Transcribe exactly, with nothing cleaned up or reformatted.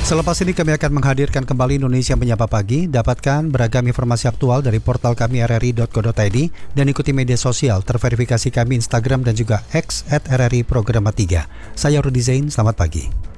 Selepas ini kami akan menghadirkan kembali Indonesia Menyapa Pagi. Dapatkan beragam informasi aktual dari portal kami r r i dot co dot i d dan ikuti media sosial terverifikasi kami Instagram dan juga X at R R I Programa tiga. Saya Rudi Zain, selamat pagi.